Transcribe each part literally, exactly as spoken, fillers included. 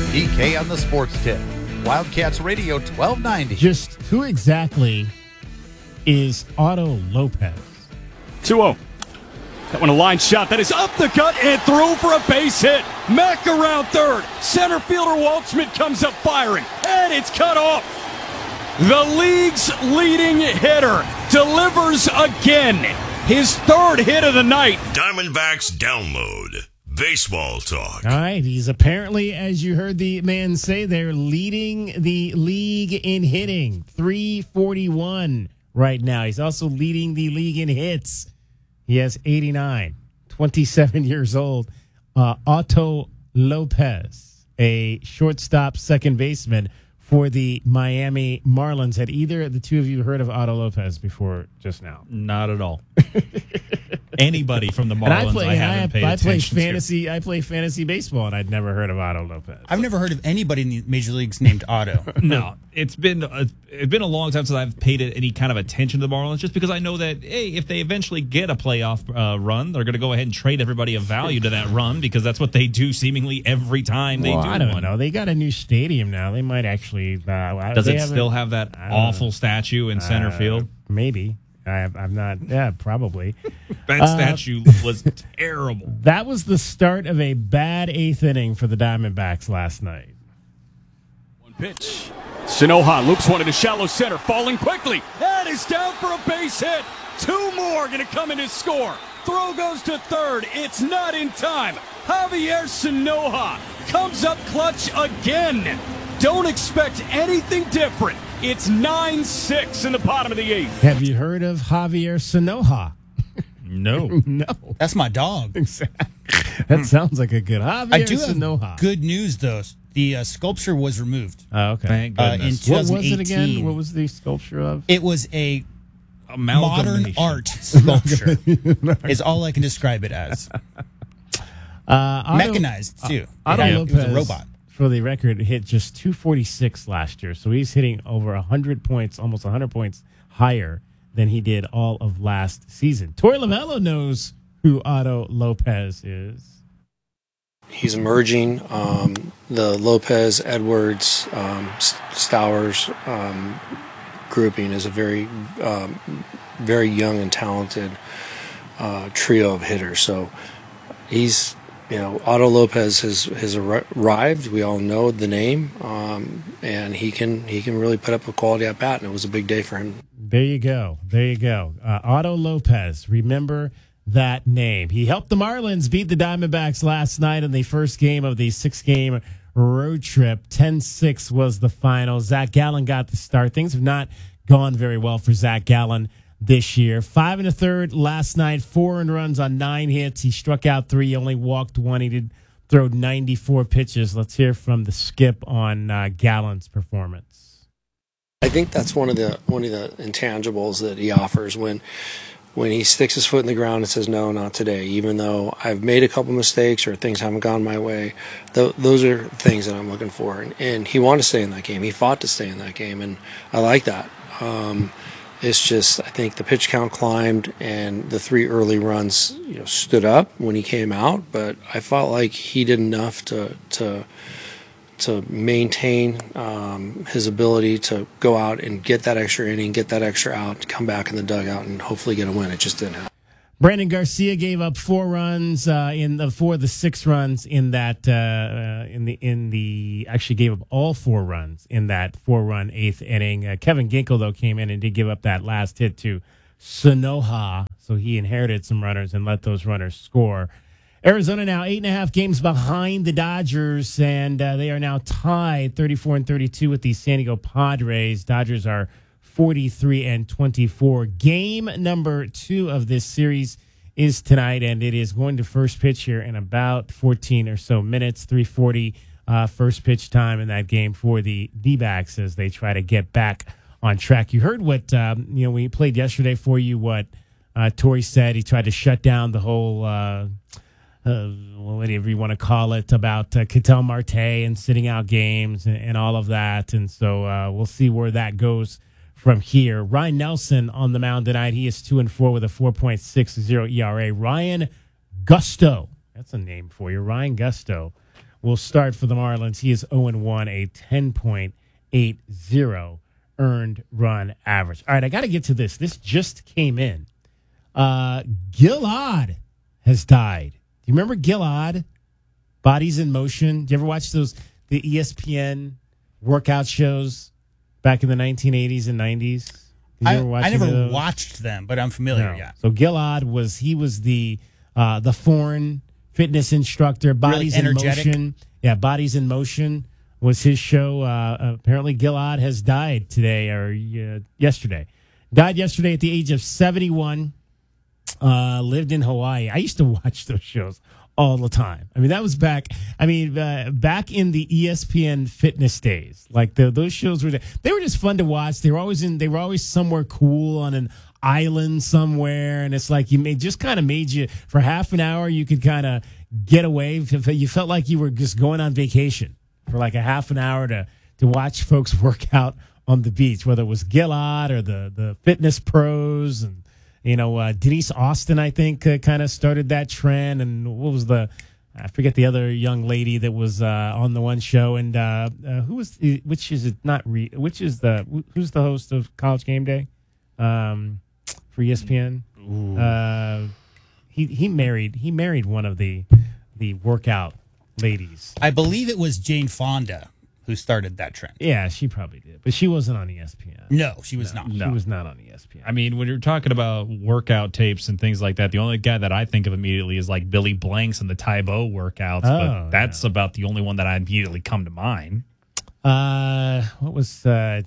P K on the Sports Tip. Wildcats Radio twelve ninety. Just who exactly is Otto Lopez? two oh. That one a line shot. That is up the gut and through for a base hit. Mack around third. Center fielder Waldschmidt comes up firing. And it's cut off. The league's leading hitter delivers again. His third hit of the night. Diamondbacks download. Baseball talk. All right. He's apparently, as you heard the man say there, leading the league in hitting. three forty-one right now. He's also leading the league in hits. He has eighty-nine, twenty-seven years old. Uh, Otto Lopez, a shortstop second baseman for the Miami Marlins. Had either the two of you heard of Otto Lopez before just now? Not at all. Anybody from the Marlins, And I play, I haven't I, paid I play attention fantasy. to. I play fantasy baseball, and I'd never heard of Otto Lopez. I've never heard of anybody in the major leagues named Otto. No, it's been uh, it's been a long time since I've paid any kind of attention to the Marlins, just because I know that, hey, if they eventually get a playoff uh, run, they're going to go ahead and trade everybody of value to that run, because that's what they do seemingly every time they well, do I don't one. know. They got a new stadium now. They might actually. Uh, Does they it still have that awful statue in center uh, field? Maybe. I, I'm not. Yeah, probably. That uh, statue was terrible. That was the start of a bad eighth inning for the Diamondbacks last night. One pitch. Sanoha loops one into shallow center, falling quickly. That is down for a base hit. Two more going to come in to score. Throw goes to third. It's not in time. Javier Sanoha comes up clutch again. Don't expect anything different. It's nine six in the bottom of the eighth. Have you heard of Javier Sanoha? No. No. That's my dog. That sounds like a good Javier I do have Sanoha. good news, though. The uh, sculpture was removed. Oh, okay. Thank Uh, in goodness. What was it twenty eighteen. again? What was the sculpture of? It was a modern Amalgamation. art sculpture, is all I can describe it as. Uh, Otto, Mechanized, too. Otto Yeah, Lopez, it was a robot. for the record, hit just two forty-six last year. So he's hitting over one hundred points, almost one hundred points higher than he did all of last season. Tori Lamello knows who Otto Lopez is. He's emerging. Um, the Lopez, Edwards, um, Stowers um, grouping is a very, um, very young and talented uh, trio of hitters. So he's, you know, Otto Lopez has, has arrived. We all know the name, um, and he can he can really put up a quality at bat. And it was a big day for him. There you go. There you go. Uh, Otto Lopez. Remember that name. He helped the Marlins beat the Diamondbacks last night in the first game of the six-game road trip. ten six was the final. Zach Gallen got the start. Things have not gone very well for Zach Gallen this year. Five and a third last night, four earned runs on nine hits. He struck out three, only walked one. He did throw ninety-four pitches. Let's hear from the skip on uh, Gallen's performance. I think that's one of the one of the intangibles that he offers when when he sticks his foot in the ground and says, no, not today, even though I've made a couple mistakes or things haven't gone my way. Th- those are things that I'm looking for. And, and he wanted to stay in that game. He fought to stay in that game, and I like that. Um, it's just I think the pitch count climbed and the three early runs, you know, stood up when he came out, but I felt like he did enough to to to maintain um, his ability to go out and get that extra inning, get that extra out, come back in the dugout, and hopefully get a win. It just didn't happen. Brandon Garcia gave up four runs uh, in the four of the six runs in that uh, uh, in the in the actually gave up all four runs in that four run eighth inning. Uh, Kevin Ginkel though came in and did give up that last hit to Sanoha, so he inherited some runners and let those runners score. Arizona now eight and a half games behind the Dodgers, and uh, they are now tied thirty-four and thirty-two with the San Diego Padres. Dodgers are forty-three and twenty-four. Game number two of this series is tonight, and it is going to first pitch here in about fourteen or so minutes. three forty uh, first pitch time in that game for the D-backs as they try to get back on track. You heard what um, you know we played yesterday for you. What uh, Torrey said. He tried to shut down the whole. Uh, Uh, whatever you want to call it, about uh, Ketel Marte and sitting out games and, and all of that. And so uh, we'll see where that goes from here. Ryan Nelson on the mound tonight. He is two and four with a four point six oh E R A. Ryan Gusto, that's a name for you. Ryan Gusto will start for the Marlins. He is oh and one, a ten point eight oh earned run average. All right, I got to get to this. This just came in. Uh, Gilad has died. Do you remember Gilad? Bodies in Motion. Do you ever watch those, the E S P N workout shows back in the nineteen eighties and nineties? Did you I, ever watch I any of never those? watched them, but I'm familiar. No. Yeah. So Gilad was he was the uh, the foreign fitness instructor. Bodies Really in energetic. Motion. Yeah, Bodies in Motion was his show. Uh, apparently, Gilad has died today or uh, yesterday. Died yesterday at the age of seventy-one. Uh, lived in Hawaii. I used to watch those shows all the time. I mean, that was back. I mean, uh, back in the E S P N fitness days. Like the, those shows were, they were just fun to watch. They were always in. They were always somewhere cool on an island somewhere, and it's like you made just kind of made you for half an hour. You could kind of get away. You felt like you were just going on vacation for like a half an hour to to watch folks work out on the beach, whether it was Gilad or the the fitness pros. And you know, uh, Denise Austin, I think, uh, kind of started that trend. And what was the, I forget the other young lady that was uh, on the one show. And uh, uh, who was, the, which is it not, re, which is the, who's the host of College Game Day um, for E S P N? Uh, he he married, he married one of the the workout ladies. I believe it was Jane Fonda who started that trend. Yeah, she probably did, but she wasn't on E S P N. No, she was not. She was not on E S P N. I mean, when you're talking about workout tapes and things like that, the only guy that I think of immediately is like Billy Blanks and the Tybo workouts. Oh, but that's yeah. about the only one that I immediately come to mind. Uh, what was uh,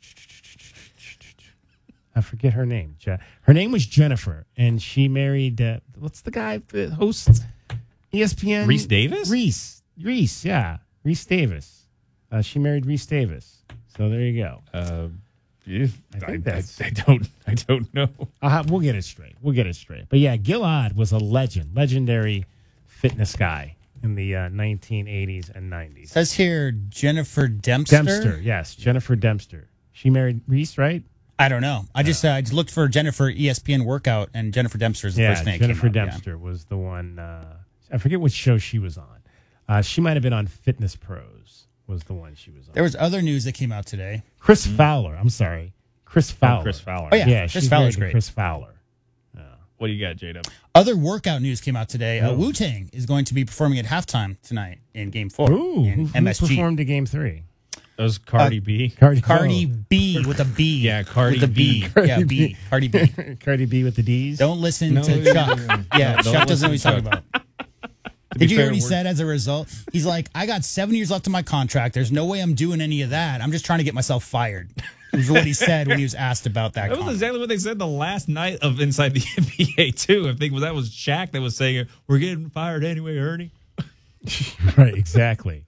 I forget her name. Je- Her name was Jennifer, and she married uh, what's the guy that hosts E S P N? Reese Davis? Reese, Reese, yeah, Reese Davis. Uh, she married Reese Davis. So there you go. Uh, yeah, I think I, that's- I, I don't. I don't know. I'll have, we'll get it straight. We'll get it straight. But yeah, Gilad was a legend, legendary fitness guy in the uh, nineteen eighties and nineties. Says here Jennifer Dempster. Dempster, yes, Jennifer Dempster. She married Reese, right? I don't know. I just uh, I just looked for Jennifer E S P N workout, and Jennifer Dempster is the Yeah, first thing. that Jennifer came up, Dempster was the one. Uh, I forget which show she was on. Uh, she might have been on Fitness Pros. Was the one she was on. There was other news that came out today. Chris Fowler. I'm sorry, Chris Fowler. Oh, Chris Fowler. Oh, yeah. yeah. Chris she's Fowler's married to great. Chris Fowler. What do you got, J-Dub? Other workout news came out today. Uh, Oh. Wu-Tang is going to be performing at halftime tonight in Game Four Ooh, in who, who M S G. performed to Game Three? That was Cardi B. Cardi, Cardi oh. B with a B. Yeah, Cardi with a B. B. Yeah, B. Cardi B. Cardi B with the D's. Don't listen No, to no, Chuck. no, no. Yeah, No, don't Chuck doesn't know what he's listen talking to about. To Did be you hear fair, what he we're- said as a result? He's like, I got seven years left on my contract. There's no way I'm doing any of that. I'm just trying to get myself fired. Was what he said when he was asked about that. That was comment. exactly what they said the last night of Inside the N B A too. I think that was Shaq that was saying, "We're getting fired anyway, Ernie." Right, exactly.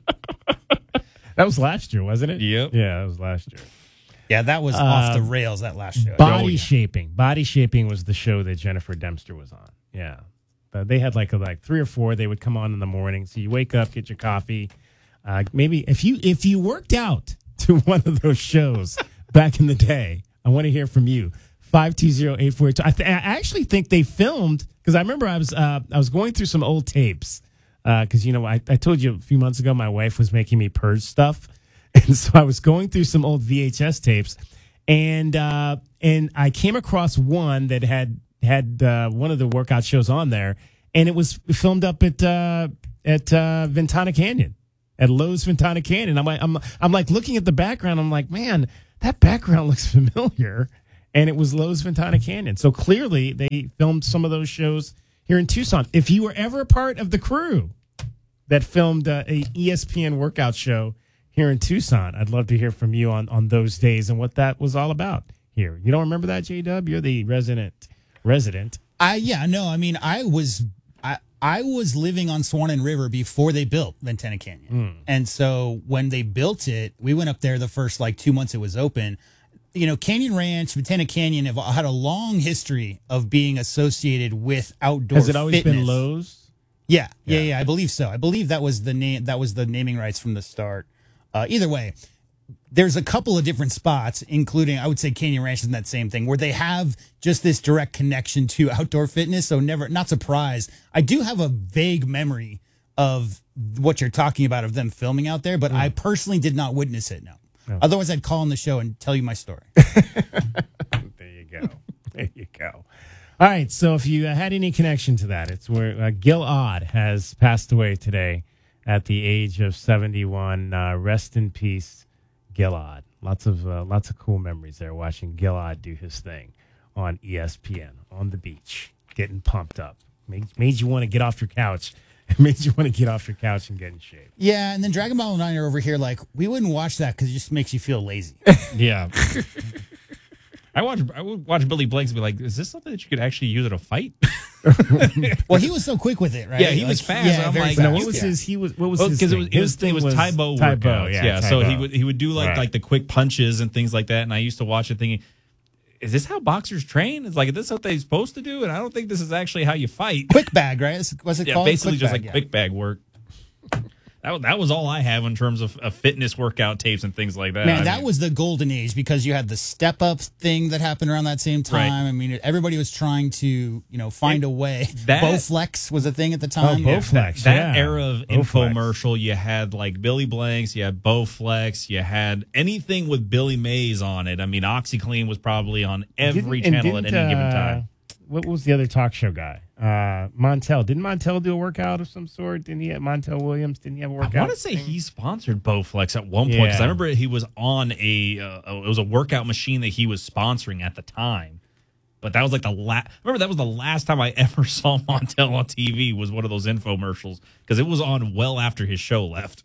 That was last year, wasn't it? Yep. Yeah, that was last year. Yeah, that was off the rails that last show. Body Oh, yeah. Shaping. Body Shaping was the show that Jennifer Dempster was on. Yeah. But they had like a, like three or four. They would come on in the morning. So you wake up, get your coffee. Uh, maybe if you if you worked out to one of those shows back in the day, I want to hear from you. five two zero, eight four two. I, th- I actually think they filmed because I remember I was uh, I was going through some old tapes because you know I, I told you a few months ago my wife was making me purge stuff, and so I was going through some old V H S tapes, and uh, and I came across one that had had uh, one of the workout shows on there, and it was filmed up at uh, at uh, Ventana Canyon, at Lowe's Ventana Canyon. I'm like, I'm I'm like looking at the background. I'm like, man, that background looks familiar. And it was Lowe's Ventana Canyon. So clearly they filmed some of those shows here in Tucson. If you were ever a part of the crew that filmed uh, a E S P N workout show here in Tucson, I'd love to hear from you on, on those days and what that was all about here. You don't remember that, J-Dub? You're the resident resident. I yeah, no, I mean I was I I was living on Swannon River before they built Ventana Canyon. And so when they built it, we went up there the first like two months it was open. You know, Canyon Ranch, Ventana Canyon have had a long history of being associated with outdoor Has it always fitness. been Lowe's? Yeah, yeah, yeah, I believe so. I believe that was the name. That was the naming rights from the start. Uh, either way, there's a couple of different spots, including I would say Canyon Ranch is in that same thing, where they have just this direct connection to outdoor fitness. So never, not surprised. I do have a vague memory of what you're talking about of them filming out there, but Mm. I personally did not witness it. No. No. Otherwise, I'd call on the show and tell you my story. There you go. There you go. All right. So if you uh, had any connection to that, it's where uh, Gil Odd has passed away today at the age of seventy-one. Uh, rest in peace, Gil Odd. Lots of uh, lots of cool memories there watching Gil Odd do his thing on E S P N on the beach, getting pumped up. Made, made you want to get off your couch. It made you want to get off your couch and get in shape. Yeah, and then Dragon Ball and I are over here like, we wouldn't watch that because it just makes you feel lazy. Yeah. I watch I would watch Billy Blanks and be like, is this something that you could actually use in a fight? Well, he was so quick with it, right? Yeah, he was fast. I'm very like, fast. No, what was Yeah. his? He was. What was Well, his? because it thing? was it His was, thing it was Taibo Taibo, workouts. yeah, so he Taibo. would he would do like Right. like the quick punches and things like that. And I used to watch it thinking, is this how boxers train? It's like, is this what they're supposed to do? And I don't think this is actually how you fight. Quick bag, right? What's it Yeah, called? basically Quick just bag, like yeah. quick bag work. That was, that was all I have in terms of, of fitness workout tapes and things like that. Man, I that mean, was the golden age because you had the step up thing that happened around that same time. Right. I mean, everybody was trying to, you know, find a way. That- Bowflex was a thing at the Oh, time. Bowflex. that yeah. era of Bowflex. infomercial, you had like Billy Blanks, you had Bowflex, you had anything with Billy Mays on it. I mean, OxyClean was probably on every Didn't- and channel at any didn't, given uh, time. What was the other talk show guy? Uh, Montel. Didn't Montel do a workout of some sort? Didn't he? Have Montel Williams? Didn't he have a workout? I want to say he sponsored Bowflex at one point because Yeah. I remember he was on a uh, it was a workout machine that he was sponsoring at the time. But that was like the last. Remember that was the last time I ever saw Montel on T V was one of those infomercials because it was on well after his show left.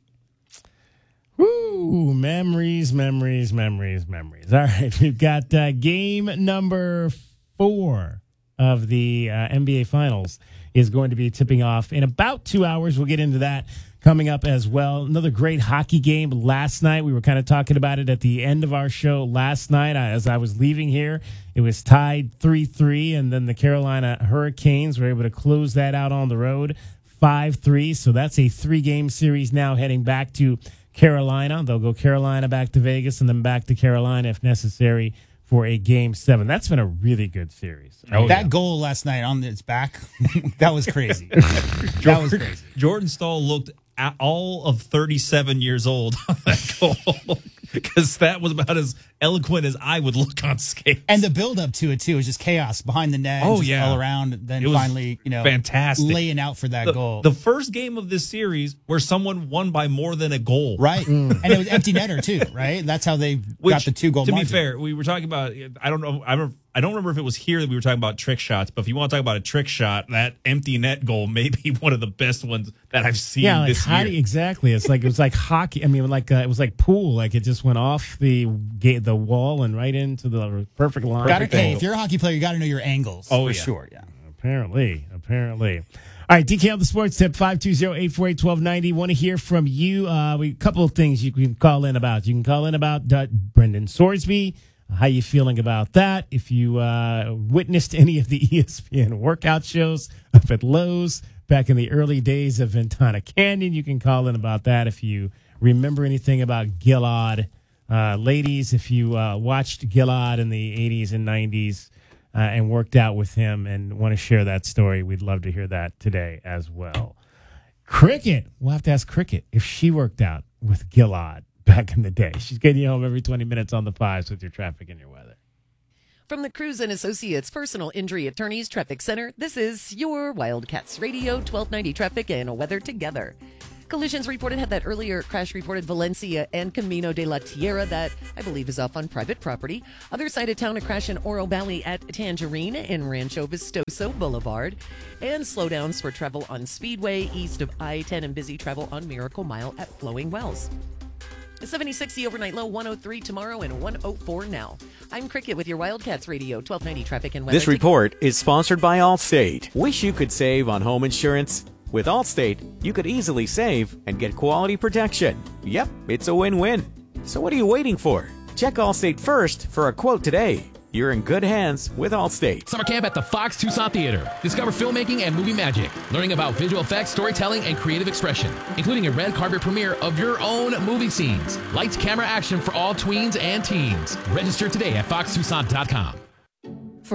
Woo! Memories, memories, memories, memories. All right, we've got uh, game number four of the uh, N B A Finals is going to be tipping off in about two hours. We'll get into that coming up as well. Another great hockey game last night. We were kind of talking about it at the end of our show last night. I, as I was leaving here, it was tied three three, and then the Carolina Hurricanes were able to close that out on the road five three. So that's a three-game series now heading back to Carolina. They'll go Carolina back to Vegas and then back to Carolina if necessary for a game seven. That's been a really good series. Oh, that yeah. goal last night on its back, that was crazy. that was crazy. Jordan Stahl looked at all of thirty-seven years old on that goal because that was about as eloquent as I would look on skates. And the build up to it too is just chaos behind the net, Oh, just yeah. all around. Then It was finally, you know, fantastic. laying out for that the, goal. the first game of this series where someone won by more than a goal. Right, and it was empty netter too. Right, that's how they Which, got the two goal. To margin. be fair, we were talking about. I don't know. I don't. I don't remember if it was here that we were talking about trick shots. But if you want to talk about a trick shot, that empty net goal may be one of the best ones that I've seen Yeah, like this how year. do you- exactly. It's like it was like hockey. I mean, like uh, it was like pool. Like it just went off the gate, the wall, and right into the perfect line. Gotta, hey, if you're a hockey player, you got to know your angles. Oh, for yeah. sure. Yeah. Apparently, apparently. All right, D K on the sports tip five two zero, eight four eight, one two nine zero. Want to hear from you. Uh, we a couple of things you can call in about. You can call in about uh, Brendan Sorsby. How you feeling about that? If you uh, witnessed any of the E S P N workout shows up at Lowe's back in the early days of Ventana Canyon, you can call in about that. If you remember anything about Gilad, uh, ladies, if you uh, watched Gilad in the eighties and nineties uh, and worked out with him and want to share that story, we'd love to hear that today as well. Cricket, we'll have to ask Cricket if she worked out with Gilad back in the day. She's getting you home every twenty minutes on the fives with your traffic and your weather. From the Cruz and Associates Personal Injury Attorneys Traffic Center, this is your Wildcats Radio twelve ninety traffic and weather together. Collisions reported had that earlier crash reported Valencia and Camino de la Tierra that I believe is off on private property. Other side of town, a crash in Oro Valley at Tangerine and Rancho Vistoso Boulevard. And slowdowns for travel on Speedway east of I ten and busy travel on Miracle Mile at Flowing Wells. seventy-six, the overnight low, one oh three tomorrow and one oh four now. I'm Cricket with your Wildcats Radio twelve ninety traffic and weather. This report is sponsored by Allstate. Wish you could save on home insurance? With Allstate, you could easily save and get quality protection. Yep, it's a win-win. So what are you waiting for? Check Allstate first for a quote today. You're in good hands with Allstate. Summer camp at the Fox Tucson Theater. Discover filmmaking and movie magic. Learning about visual effects, storytelling, and creative expression, including a red carpet premiere of your own movie scenes. Lights, camera, action for all tweens and teens. Register today at fox tucson dot com.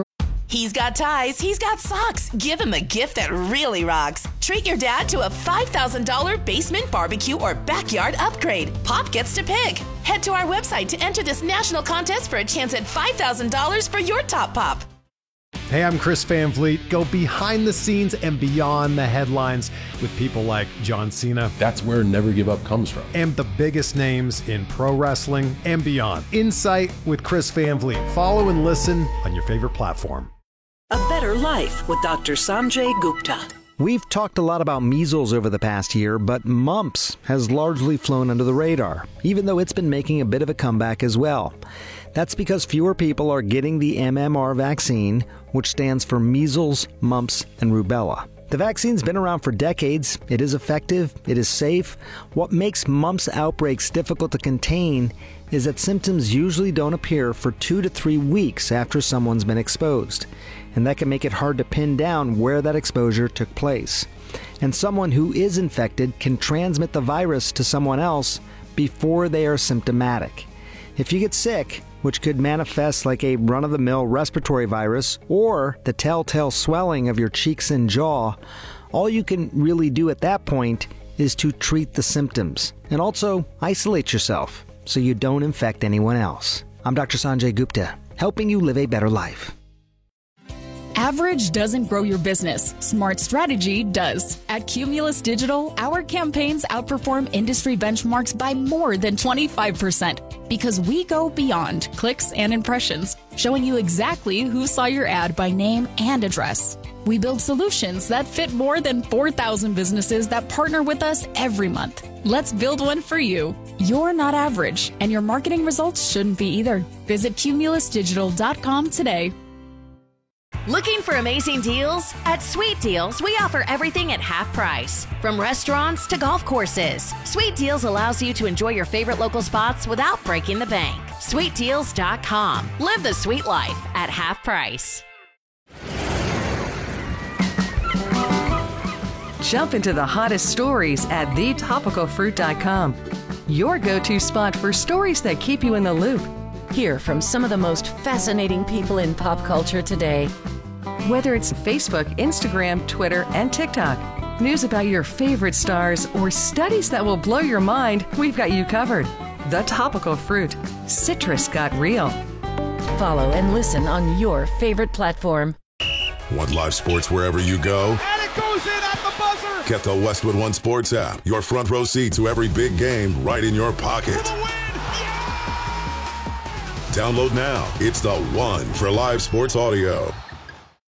He's got ties, he's got socks. Give him a gift that really rocks. Treat your dad to a five thousand dollars basement barbecue or backyard upgrade. Pop gets to pick. Head to our website to enter this national contest for a chance at five thousand dollars for your top pop. Hey, I'm Chris Van Vliet. Go behind the scenes and beyond the headlines with people like John Cena. That's where Never Give Up comes from. And the biggest names in pro wrestling and beyond. Insight with Chris Van Vliet. Follow and listen on your favorite platform. A Better Life with Doctor Sanjay Gupta. We've talked a lot about measles over the past year, but mumps has largely flown under the radar, even though it's been making a bit of a comeback as well. That's because fewer people are getting the M M R vaccine, which stands for measles, mumps, and rubella. The vaccine's been around for decades. It is effective. It is safe. What makes mumps outbreaks difficult to contain is that symptoms usually don't appear for two to three weeks after someone's been exposed. And that can make it hard to pin down where that exposure took place. And someone who is infected can transmit the virus to someone else before they are symptomatic. If you get sick, which could manifest like a run-of-the-mill respiratory virus or the telltale swelling of your cheeks and jaw, all you can really do at that point is to treat the symptoms and also isolate yourself so you don't infect anyone else. I'm Doctor Sanjay Gupta, helping you live a better life. Average doesn't grow your business. Smart strategy does. At Cumulus Digital, our campaigns outperform industry benchmarks by more than twenty-five percent because we go beyond clicks and impressions, showing you exactly who saw your ad by name and address. We build solutions that fit more than four thousand businesses that partner with us every month. Let's build one for you. You're not average, and your marketing results shouldn't be either. Visit cumulus digital dot com today. Looking for amazing deals? At Sweet Deals, we offer everything at half price. From restaurants to golf courses, Sweet Deals allows you to enjoy your favorite local spots without breaking the bank. sweet deals dot com. Live the sweet life at half price. Jump into the hottest stories at the topical fruit dot com. Your go-to spot for stories that keep you in the loop. Hear from some of the most fascinating people in pop culture today. Whether it's Facebook, Instagram, Twitter, and TikTok, news about your favorite stars, or studies that will blow your mind, we've got you covered. The Topical Fruit. Citrus got real. Follow and listen on your favorite platform. Want live sports wherever you go? And it goes in at the buzzer! Get the Westwood One Sports app. Your front row seat to every big game right in your pocket. Download now. It's the one for live sports audio.